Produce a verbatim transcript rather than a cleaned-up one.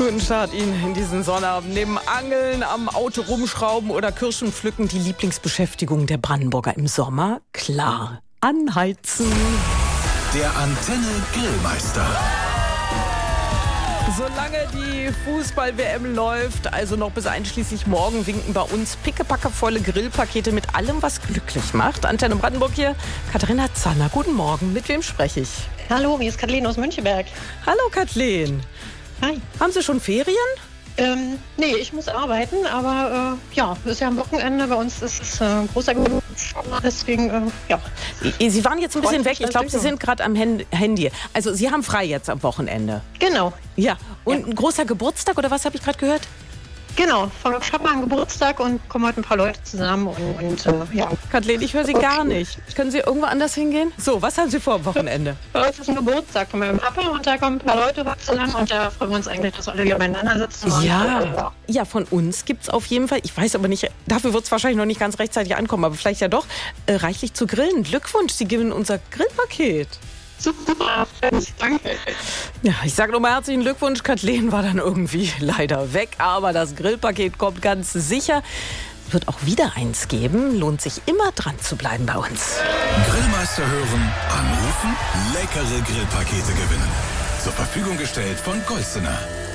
Guten Start Ihnen in diesen Sonnabend. Neben Angeln, am Auto rumschrauben oder Kirschen pflücken, die Lieblingsbeschäftigung der Brandenburger im Sommer? Klar, anheizen. Der Antenne Grillmeister. Solange die Fußball-W M läuft, also noch bis einschließlich morgen, winken bei uns pickepackevolle Grillpakete mit allem, was glücklich macht. Antenne Brandenburg hier, Katharina Zanner. Guten Morgen, mit wem spreche ich? Hallo, hier ist Kathleen aus Müncheberg. Hallo Kathleen. Hi. Haben Sie schon Ferien? Ähm, nee, ich muss arbeiten, aber äh, ja, es ist ja am Wochenende. Bei uns ist es äh, großer Geburtstag, deswegen, äh, ja. Sie waren jetzt ein bisschen weg. Ich glaube, Sie sind gerade am Handy. Also Sie haben frei jetzt am Wochenende. Genau. Ja, und ja. Ein großer Geburtstag, oder was habe ich gerade gehört? Genau, ich habe mal einen Geburtstag und kommen heute ein paar Leute zusammen und, und äh, ja. Kathleen, ich höre Sie gar nicht. Können Sie irgendwo anders hingehen? So, was haben Sie vor am Wochenende? Heute ist ein Geburtstag von meinem Papa und da kommen ein paar Leute zusammen und da freuen wir uns eigentlich, dass alle wieder beieinander sitzen. Ja, und, äh, ja. ja, von uns gibt es auf jeden Fall, ich weiß aber nicht, dafür wird es wahrscheinlich noch nicht ganz rechtzeitig ankommen, aber vielleicht ja doch, äh, reichlich zu grillen. Glückwunsch, Sie gewinnen unser Grillpaket. Super, danke. Ja, ich sage nochmal herzlichen Glückwunsch. Kathleen war dann irgendwie leider weg, aber das Grillpaket kommt ganz sicher. Wird auch wieder eins geben. Lohnt sich immer dran zu bleiben bei uns. Grillmeister hören, anrufen, leckere Grillpakete gewinnen. Zur Verfügung gestellt von Golsener.